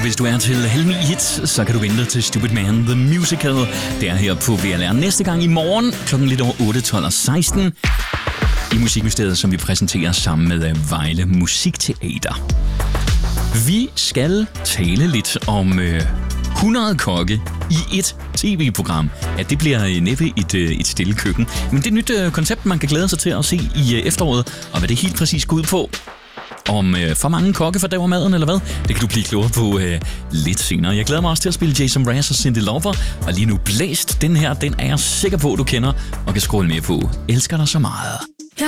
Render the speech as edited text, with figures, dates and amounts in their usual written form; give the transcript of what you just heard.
hvis du er til halv 9 hit, så kan du vente til Stupid Man The Musical. Det er her på VLR næste gang i morgen, klokken lidt over 8, 12 og 16. I Musikministeriet, som vi præsenterer sammen med Vejle Musikteater. Vi skal tale lidt om 100 kokke i et tv-program. Ja, det bliver næppe et stille køkken. Men det er et nyt koncept, man kan glæde sig til at se i efteråret. Og hvad det helt præcis går ud på. Om for mange kokke fordærver maden, eller hvad? Det kan du blive klogere på lidt senere. Jeg glæder mig også til at spille Jason Mraz og Cyndi Lauper. Og lige nu blæst, den her, den er jeg sikker på, du kender og kan scrolle med på. Elsker dig så meget.